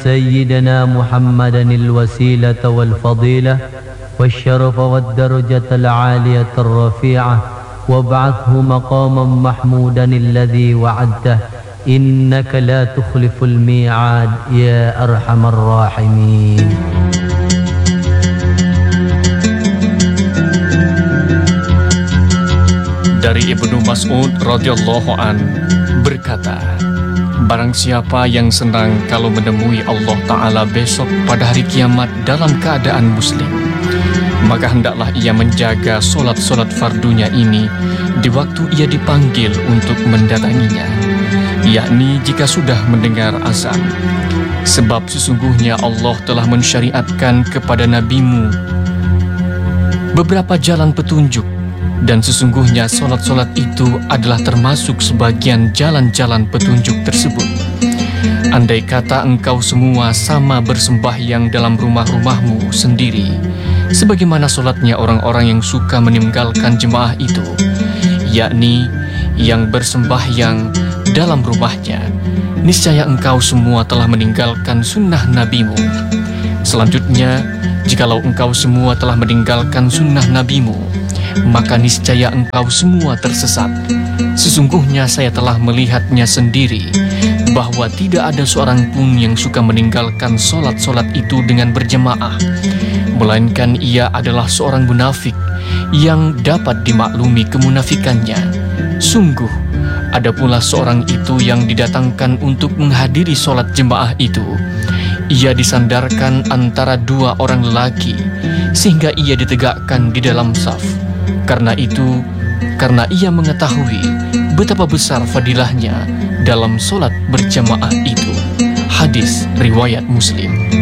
سيدنا محمدا الوسيلة والفضيلة والشرف والدرجة العالية الرفيعة وابعثه مقاما محمودا الذي وعدته إنك لا تخلف الميعاد يا أرحم الراحمين. Dari Ibnu Mas'ud radhiyallahu an berkata, barang siapa yang senang kalau menemui Allah Ta'ala besok pada hari kiamat dalam keadaan muslim, maka hendaklah ia menjaga solat-solat fardunya ini di waktu ia dipanggil untuk mendatanginya, yakni jika sudah mendengar azan. Sebab sesungguhnya Allah telah mensyariatkan kepada nabimu beberapa jalan petunjuk, dan sesungguhnya solat-solat itu adalah termasuk sebagian jalan-jalan petunjuk tersebut. Andai kata engkau semua sama bersembahyang dalam rumah-rumahmu sendiri, sebagaimana solatnya orang-orang yang suka meninggalkan jemaah itu, yakni yang bersembahyang dalam rumahnya, niscaya engkau semua telah meninggalkan sunnah nabimu. Selanjutnya, jikalau engkau semua telah meninggalkan sunnah nabimu, maka niscaya engkau semua tersesat. Sesungguhnya saya telah melihatnya sendiri, bahwa tidak ada seorang pun yang suka meninggalkan solat-solat itu dengan berjemaah, melainkan ia adalah seorang munafik yang dapat dimaklumi kemunafikannya. Sungguh, ada pula seorang itu yang didatangkan untuk menghadiri solat jemaah itu. Ia disandarkan antara dua orang lelaki, sehingga ia ditegakkan di dalam saf. Karena itu, karena ia mengetahui betapa besar fadilahnya dalam solat berjamaah itu. Hadis riwayat Muslim.